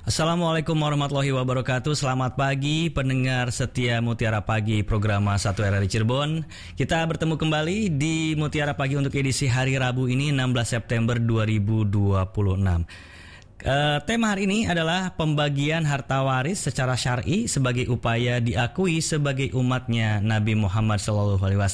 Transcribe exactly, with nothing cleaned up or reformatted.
Assalamualaikum warahmatullahi wabarakatuh. Selamat pagi pendengar setia Mutiara Pagi program satu R R I Cirebon. Kita bertemu kembali di Mutiara Pagi untuk edisi hari Rabu ini enam belas September dua ribu dua puluh enam. Uh, tema hari ini adalah pembagian harta waris secara syar'i sebagai upaya diakui sebagai umatnya Nabi Muhammad shallallahu alaihi